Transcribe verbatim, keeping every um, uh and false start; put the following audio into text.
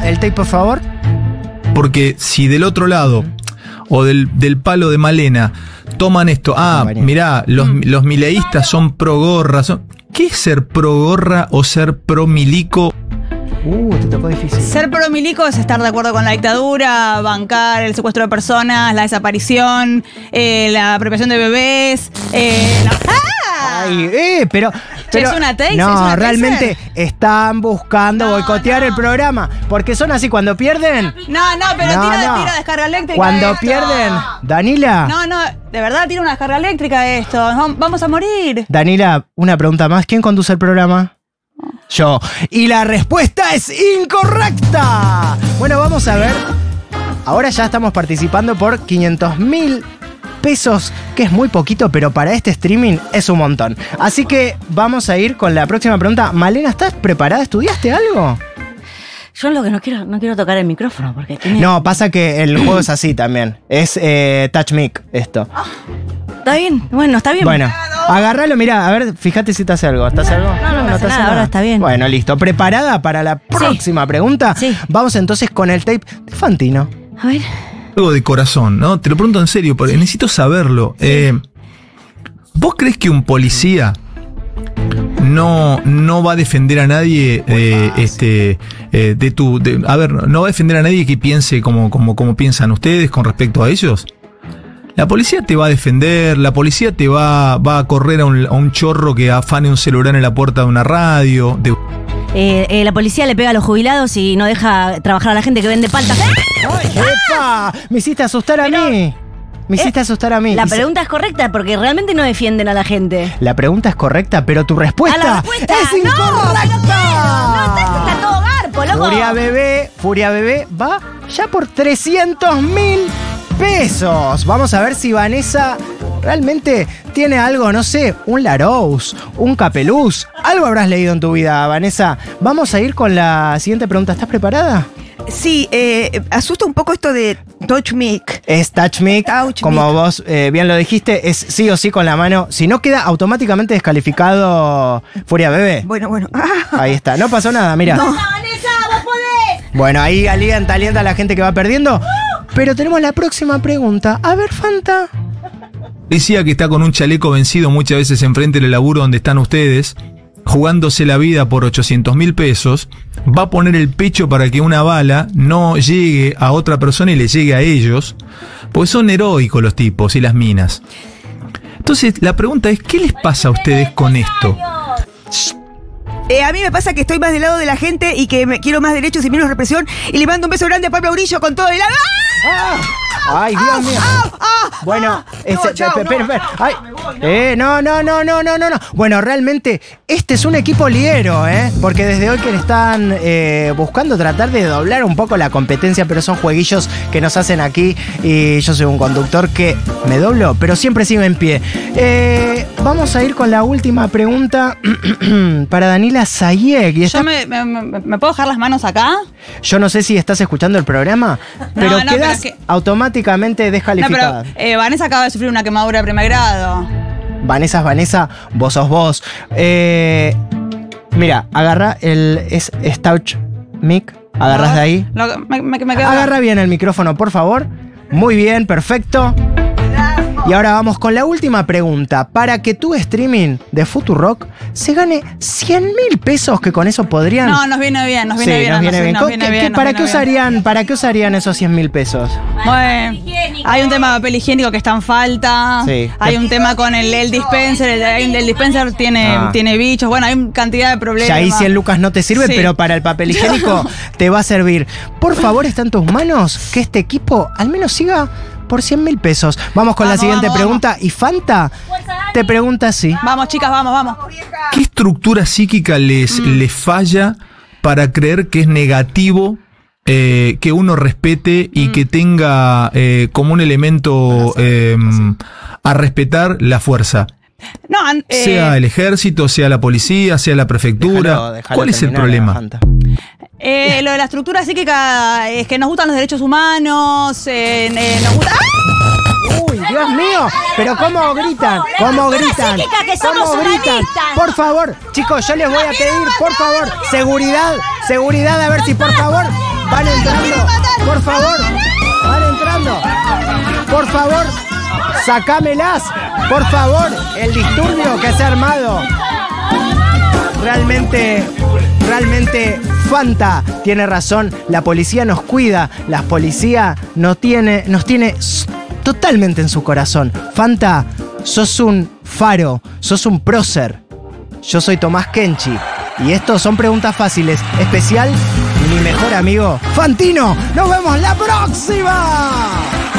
el tape, por favor. Porque si del otro lado, o del, del palo de Malena, toman esto, ah, mirá, los, mm. los mileístas son pro gorra. Son, ¿qué es ser pro gorra o ser pro milico? Uh, te tocó difícil. Ser pro milico es estar de acuerdo con la dictadura, bancar el secuestro de personas, la desaparición, eh, la apropiación de bebés. Eh, la... ¡Ah! Ay, eh, pero, pero. ¿Es una tape? No, ¿Es una realmente están buscando no, boicotear no. el programa. Porque son así, cuando pierden. No, no, pero no, tira, no. tira descarga eléctrica. Cuando esto. pierden. Danila. No, no, de verdad tira una descarga eléctrica esto. Vamos a morir. Danila, una pregunta más. ¿Quién conduce el programa? Yo. Y la respuesta es incorrecta. Bueno, vamos a ver. Ahora ya estamos participando por quinientos mil pesos, que es muy poquito, pero para este streaming es un montón. Así que vamos a ir con la próxima pregunta. Malena, ¿estás preparada? ¿Estudiaste algo? Yo lo que no quiero, no quiero tocar el micrófono porque tiene... No, pasa que el juego es así también. Es eh, touch mic esto. Está bien, bueno, está bien. Bueno, agárralo, mirá, a ver, fíjate si te hace algo. ¿Te hace algo? No, no, no, no te hace nada, ahora está bien. Bueno, listo. ¿Preparada para la próxima sí. pregunta? Sí. Vamos entonces con el tape de Fantino. A ver. Algo de corazón, ¿no? Te lo pregunto en serio, porque necesito saberlo. Sí. Eh, ¿Vos crees que un policía no, no va a defender a nadie eh, este, eh, de tu... De, a ver, no va a defender a nadie que piense como, como, como piensan ustedes con respecto a ellos? La policía te va a defender, la policía te va, va a correr a un, a un chorro que afane un celular en la puerta de una radio. De... Eh, eh, la policía le pega a los jubilados y no deja trabajar a la gente que vende paltas. ¡Ay, epa! Me hiciste asustar a Pero, mí. Me hiciste eh, asustar a mí. La pregunta es correcta porque realmente no defienden a la gente. La pregunta es correcta, pero tu respuesta, la respuesta es no, incorrecta. No, está, está todo garpo, loco. Furia Bebé, Furia Bebé va ya por trescientos mil pesos. Vamos a ver si Vanessa realmente tiene algo, no sé, un Larousse, un Capeluz. Algo habrás leído en tu vida, Vanessa. Vamos a ir con la siguiente pregunta. ¿Estás preparada? Sí, eh, asusta un poco esto de touch mic. Es touch mic, touch como mic. vos eh, bien lo dijiste, es sí o sí con la mano. Si no, queda automáticamente descalificado Furia Bebé. Bueno, bueno. Ah. Ahí está, no pasó nada, mira. No. Vanessa, vos podés. Bueno, ahí alienta, alienta a la gente que va perdiendo. Pero tenemos la próxima pregunta. A ver, Fanta. Policía que está con un chaleco vencido muchas veces enfrente del laburo donde están ustedes, jugándose la vida por ochocientos mil pesos, va a poner el pecho para que una bala no llegue a otra persona y le llegue a ellos, porque son heroicos los tipos y las minas. Entonces, la pregunta es, ¿qué les pasa a ustedes con esto? Eh, a mí me pasa que estoy más del lado de la gente y que me quiero más derechos y menos represión. Y le mando un beso grande a Pablo Aurillo con todo el... ¡Ah! ¡Ah! ¡Ay, Dios mío! ¡Ah! ¡Ah! Bueno, ah, ese, no, chau, espera, no, espera. no, Ay, me voy, no. eh, no, no, no, no, no, no, no. Bueno, realmente este es un equipo liguero, ¿eh? Porque desde hoy que le están eh, buscando tratar de doblar un poco la competencia, pero son jueguillos que nos hacen aquí y yo soy un conductor que me doblo, pero siempre sigo en pie. Eh, vamos a ir con la última pregunta para Danila Sayeg. ¿Yo me, me, me, me puedo dejar las manos acá? Yo no sé si estás escuchando el programa, pero no, quedas pero que... automáticamente descalificada. No, pero eh, Vanessa acaba de sufrir una quemadura de primer grado. Vanessa es Vanessa, vos sos vos. Eh, mira, agarra el... Es, es touch mic, agarras de ahí. Lo, me, me, me quedo Agarra bien el micrófono, por favor. Muy bien, perfecto. Y ahora vamos con la última pregunta. Para que tu streaming de Futurock se gane cien mil pesos, que con eso podrían... No, nos viene bien, nos viene sí, bien. Nos viene nos, bien. nos viene ¿Qué, bien qué, nos ¿para, viene qué bien. usarían, ¿Para qué usarían esos cien mil pesos? Bueno, hay un tema de papel higiénico que está en falta. Sí. Hay un tema con el, el dispenser. El, el dispenser tiene, Ah. tiene bichos. Bueno, hay cantidad de problemas. Ya ahí cien lucas no te sirve, Sí. pero para el papel higiénico te va a servir. Por favor, está en tus manos que este equipo al menos siga por cien mil pesos. Vamos con Vamos, la siguiente vamos, pregunta. Vamos. Y Fanta te pregunta así. Vamos, chicas, vamos, vamos. ¿Qué estructura psíquica les, mm. les falla para creer que es negativo eh, que uno respete y mm. que tenga eh, como un elemento eh, a respetar la fuerza? No, eh, sea el ejército, sea la policía, sea la prefectura. Déjalo, déjalo ¿Cuál es el problema? Fanta. Eh, lo de la estructura psíquica es que nos gustan los derechos humanos, eh, eh, nos gusta... ¡Ah! Uy, Dios mío, pero cómo gritan, cómo gritan, cómo gritan. Por favor, chicos, yo les voy a pedir, por favor, seguridad, seguridad, a ver si por favor van por favor. Van entrando. Por favor, sacámelas. Por favor, el disturbio que se ha armado. Realmente, realmente, Fanta tiene razón. La policía nos cuida. La policía nos tiene, nos tiene totalmente en su corazón. Fanta, sos un faro, sos un prócer. Yo soy Tomás Kenchi. Y estos son preguntas fáciles. Especial, mi mejor amigo Fantino. ¡Nos vemos la próxima!